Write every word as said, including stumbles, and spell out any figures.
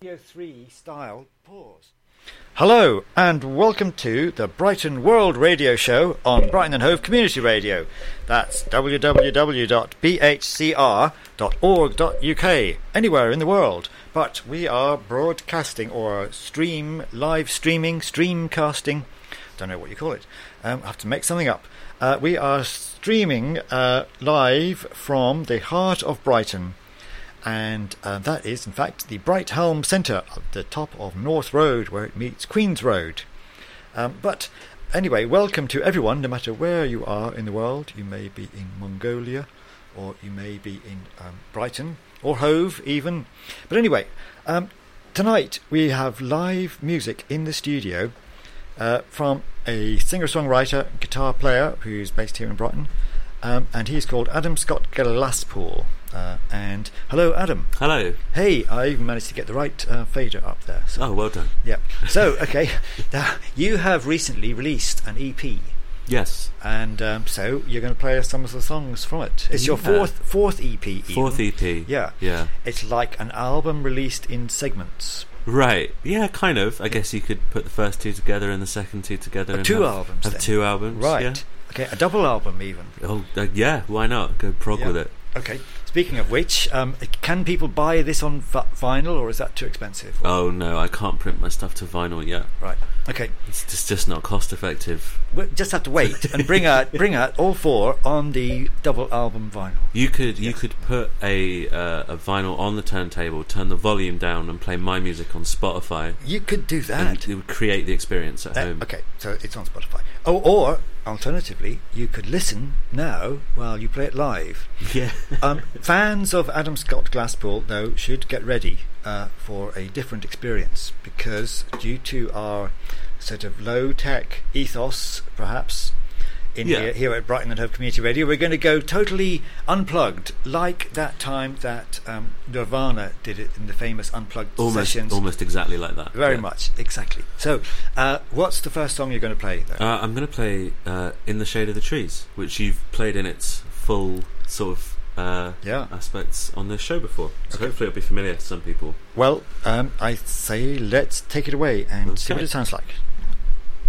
Radio three style pause. Hello and welcome to the Brighton World Radio Show on Brighton and Hove Community Radio. That's w w w dot b h c r dot org dot u k, anywhere in the world. But we are broadcasting or stream, live streaming, streamcasting, don't know what you call it. Um, I have to make something up. Uh, we are streaming uh, live from the heart of Brighton. And uh, that is, in fact, the Brighthelm Centre at the top of North Road, where it meets Queen's Road. Um, but anyway, welcome to everyone, no matter where you are in the world. You may be in Mongolia, or you may be in um, Brighton, or Hove even. But anyway, um, tonight we have live music in the studio uh, from a singer-songwriter, guitar player who's based here in Brighton, um, and he's called Adam Scott Glasspool. Uh, and hello, Adam. Hello. Hey, I even managed to get the right uh, fader up there. So. Oh, well done. Yeah. So, okay, now you have recently released an E P. Yes. And um, so you're going to play us some of the songs from it. It's your yeah. fourth fourth E P. Even. Fourth E P. Yeah. Yeah. It's like an album released in segments. Right. Yeah, kind of. I guess you could put the first two together and the second two together. Or and two have, albums. Have then. two albums. Right. Yeah. Okay, a double album even. Oh, uh, yeah. Why not? Go prog yeah. with it. Okay. Speaking of which, um, can people buy this on v- vinyl, or is that too expensive? Oh no, I can't print my stuff to vinyl yet. Right. Okay. It's just, just not cost effective. We'll just have to wait and bring out bring out all four on the double album vinyl. You could you Yes. could put a uh, a vinyl on the turntable, turn the volume down, and play my music on Spotify. You could do that. And it would create the experience at Uh, home. okay, so it's on Spotify. Oh, or alternatively, you could listen now while you play it live. Yeah. um, fans of Adam Scott Glasspool, though, should get ready uh, for a different experience, because due to our sort of low-tech ethos, perhaps, in Yeah. here, here at Brighton and Hove Community Radio, we're going to go totally unplugged, like that time that um, Nirvana did it in the famous Unplugged Almost, sessions. almost exactly like that. Very yeah. much, exactly. So, uh, what's the first song you're going to play, though? Uh, I'm going to play uh, In the Shade of the Trees, which you've played in its full sort of uh, Yeah. aspects on this show before. So Okay. hopefully it'll be familiar to some people. Well, um, I say let's take it away and see what Okay. it sounds like.